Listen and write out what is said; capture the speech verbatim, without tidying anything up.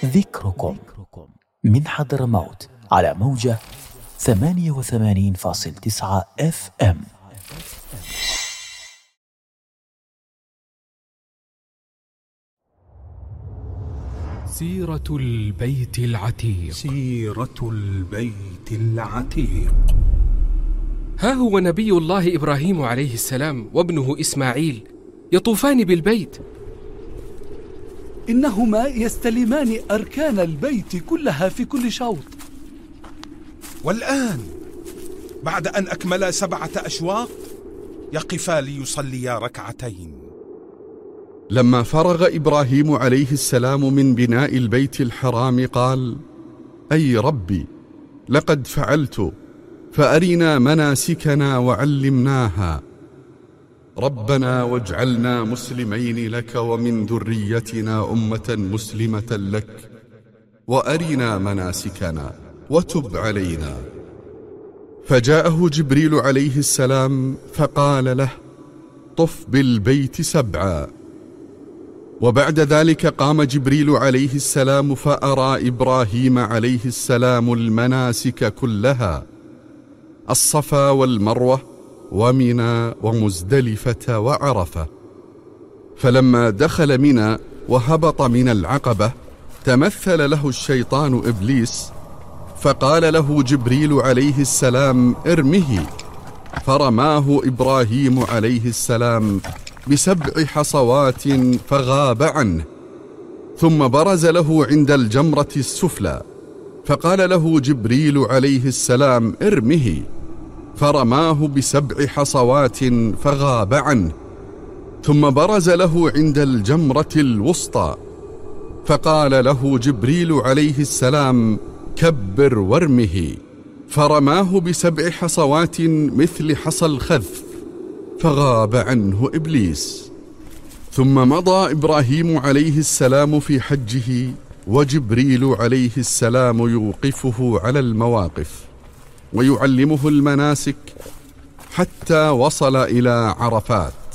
ذكركم من حضرموت على موجة ثمانية وثمانين فاصل تسعة اف ام. سيرة البيت العتيق. سيرة البيت العتيق. ها هو نبي الله إبراهيم عليه السلام وابنه إسماعيل يطوفان بالبيت، إنهما يستلمان أركان البيت كلها في كل شوط. والآن بعد أن أكملا سبعة أشواط يقفا ليصليا ركعتين. لما فرغ إبراهيم عليه السلام من بناء البيت الحرام قال: أي ربي، لقد فعلت، فأرنا مناسكنا وعلمناها. ربنا واجعلنا مسلمين لك ومن ذريتنا أمة مسلمة لك وأرنا مناسكنا وتب علينا. فجاءه جبريل عليه السلام فقال له: طف بالبيت سبعا. وبعد ذلك قام جبريل عليه السلام فأرى إبراهيم عليه السلام المناسك كلها: الصفا والمروة ومنى ومزدلفة وعرفة. فلما دخل منى وهبط من العقبة تمثل له الشيطان إبليس، فقال له جبريل عليه السلام: ارمه. فرماه إبراهيم عليه السلام بسبع حصوات فغاب عنه، ثم برز له عند الجمرة السفلى، فقال له جبريل عليه السلام: ارمه. فرماه بسبع حصوات فغاب عنه، ثم برز له عند الجمرة الوسطى، فقال له جبريل عليه السلام: كبر وارمه. فرماه بسبع حصوات مثل حصى الخذف، فغاب عنه إبليس. ثم مضى إبراهيم عليه السلام في حجه، وجبريل عليه السلام يوقفه على المواقف ويعلمه المناسك حتى وصل إلى عرفات.